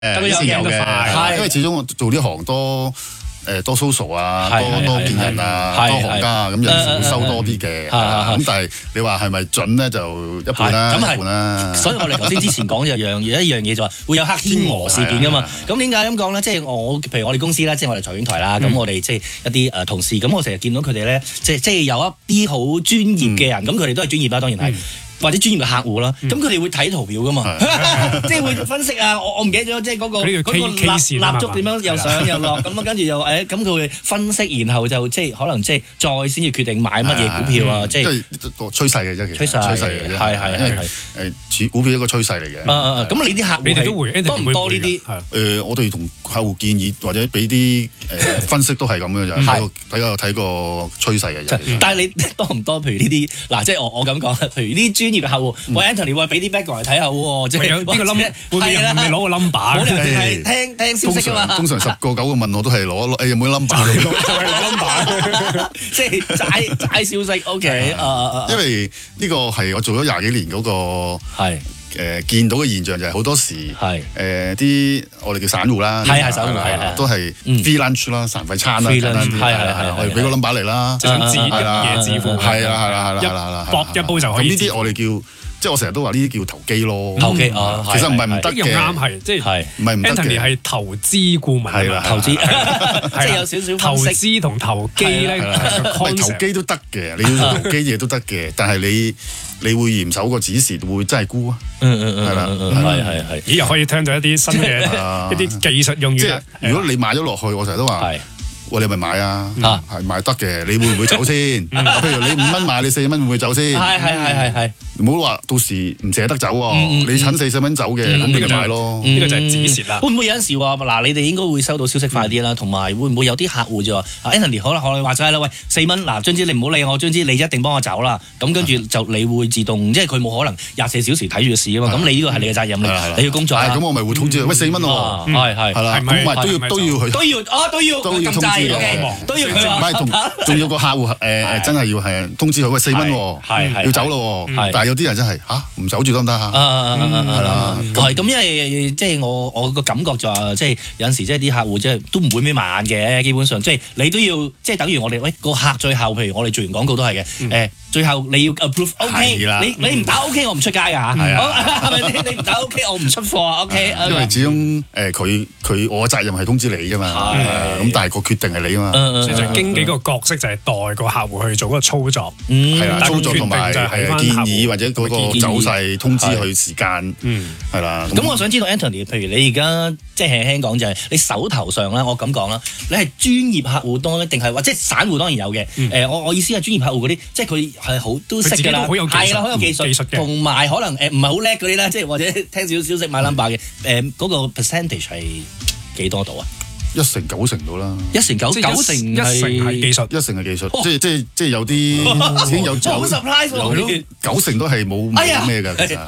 以前有嘅，因為始終我做呢行多 social 啊，多見人啊，多行家啊，咁有時會收多啲嘅。咁但係你話係咪準咧？就一半啦，一半啦。 所以我哋頭先之前講一樣嘢就話會有黑天鵝事件噶嘛。咁點解咁講咧？即係譬如我哋公司啦，即係我哋財經台啦，咁我哋即係一啲同事，咁我成日見到佢哋咧，即係有一啲好專業嘅人，咁佢哋都係專業啦，當然係。或者專業嘅客戶啦，咁佢哋會睇圖表噶嘛，即係會分析啊！我唔記得咗，即係嗰個蠟燭點樣又上又落，咁跟住又咁佢會分析，然後就即係可能即係再先至決定買乜嘢股票啊！即係趨勢嘅啫，其實趨勢嚟嘅， 係股票一個趨勢嚟嘅。 咁你啲客戶都會多唔多呢啲？ 我哋同客戶建議或者俾啲分析都係咁嘅就睇個趨勢嘅。 但係你多唔多？譬如呢啲嗱，即係我咁講，譬如呢啲專業嘅客戶，喂 Anthony， 喂俾啲 background 嚟睇下喎，即係有呢個 number，會攞個 number， 冇理由淨係聽消息㗎嘛。 通常10個9個問我都係攞有冇 number， 攞 number， 即係齋消息。OK， 因為呢個係我做咗20幾年嗰個見到嘅現象就係好多時啲我哋叫散戶啦， 係散戶都係 free lunch 啦，散費餐啦，我哋俾個 number 嚟啦， 即係想夜致富， 係啦， 搏一煲就可以。 呢啲我哋叫。即係我成日都話呢啲叫投機咯， 投機其實唔係唔得嘅， 啱係即係唔係唔得嘅。 Anthony 係投資顧問， 係啦， 投資即係有少少投資同投機咧， 投機都得嘅，你要投機嘢都得嘅，但係你會嚴守個指示，會真係沽啊？係啦， 係。 咦，又可以聽到一啲新嘅一啲技術用語。 即係如果你買咗落去，我成日都話。喂，你咪買啊，係買得嘅，你會唔會走先？譬如你5蚊買，你4蚊會唔會走先？ 係。 唔好話到時唔捨得走喎，你趁40蚊走嘅，咁你就買咯。 呢個就係指示啦。 會唔會有陣時話嗱，你哋應該會收到消息快啲啦，同埋會唔會有啲客戶就話 Anthony 可能話齋啦，喂4蚊嗱，總之你唔好理我，總之你一定幫我走啦。咁跟住就你會自動，即係佢冇可能24小時睇住個市啊嘛。咁你呢個係你嘅責任，你要工作。 咁我咪會通知佢，喂4蚊喎，係啦，咁咪都要佢都要通知。都要佢話，仲要個客戶真係要係通知佢，喂4蚊喎，要走咯喎，但係有啲人真係唔走住得唔得嚇？係啦， 係咁，因為即係我個感覺就話，即係有陣時即係啲客戶即係都唔會咩慢嘅，基本上即係你都要即係等於我哋個客最後，譬如我哋做完廣告都係嘅，最後你要 approve，OK，你唔打 OK 我唔出街㗎嚇，係咪先？你唔打 OK 我唔出貨 OK。 因為始終我嘅責任係通知你㗎嘛，咁但係個決定係你啊嘛。 所以就經紀個角色就係代個客戶去做嗰個操作， 係啦，操作同埋建議或者嗰個走勢通知佢時間，係啦。 咁我想知道 Anthony， 譬如你而家即係輕輕講就係你手頭上啦，我咁講啦，你係專業客戶多咧，定係或者散戶當然有嘅？我意思係專業客戶嗰啲，即係佢係好都識㗎啦，係啦，好有技術，同埋可能唔係好叻嗰啲咧，即係或者聽少少消息買 number 嘅，嗰個 percentage 係幾多度啊 ？1成9成到啦 ，1成9，9成係技術 ，1成係技術，即係有啲已經有好 surprise 喎 ，9成都係冇咩㗎，其實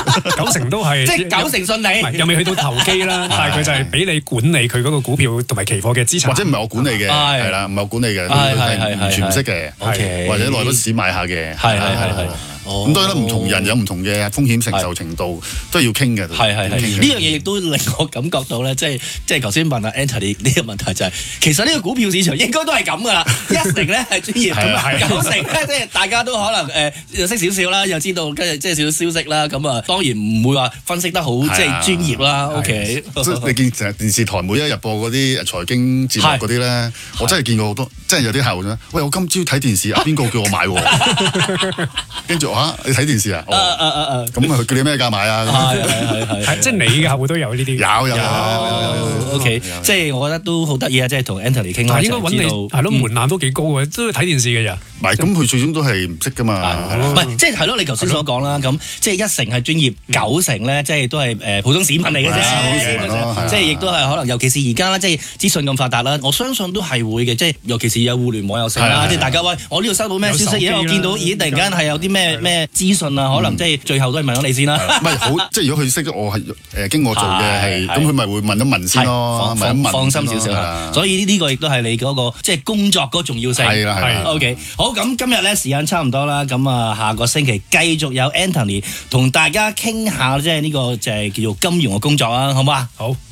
9成都係即係9成信你， 又未去到投機啦，但係佢就係俾你管理佢嗰個股票同埋期貨嘅資產， 或者唔係我管理嘅，係啦，唔係我管理嘅，係完全唔識嘅，或者內多市買下嘅，係。咁當然啦，唔同人有唔同嘅風險承受程度，都係要傾嘅。 係呢樣嘢亦都令我感覺到咧，即係頭先問阿 Anthony 呢個問題就係，其實呢個股票市場應該都係咁噶啦，1成咧係專業，9成咧即係大家都可能又識少少啦，又知道跟住即係少少消息啦，咁啊當然唔會話分析得好即係專業啦。OK， 你見成日電視台每一日播嗰啲財經節目嗰啲咧，我真係見過好多，真係有啲客戶咧，喂我今朝睇電視啊，邊個叫我買喎？跟住你睇電視啊？咁佢叫你咩價買啊？ 係即係你嘅客戶都有呢啲。 有。 OK，即係我覺得都好得意啊！即係同 Anthony 傾下， 應該揾你係咯，門檻都幾高嘅，都要睇電視嘅咋。 唔係，咁佢最終都係唔識噶嘛。 唔係，即係咯，你頭先所講啦，咁即係1成係專業，9成咧即係都係普通市民嚟嘅啫。即係亦都係可能，尤其是而家啦，即係資訊咁發達啦，我相信都係會嘅。即係尤其是有互聯網有成啦，即係大家喂，我呢度收到咩消息，而家我見到咦突然間係有啲咩資訊啊，可能即係最後都係問咗你先啦。 唔係好，即係如果佢識咗我係經我做嘅係，咁佢咪會問一問先咯， 放心少少。所以呢個亦都係你嗰個即係工作嗰個重要性。 係啦。 OK，好，咁今日咧時間差唔多啦，咁啊下個星期繼續有 Anthony 同大家傾下即係呢個就係叫做金融嘅工作啊，好唔好啊？ 好。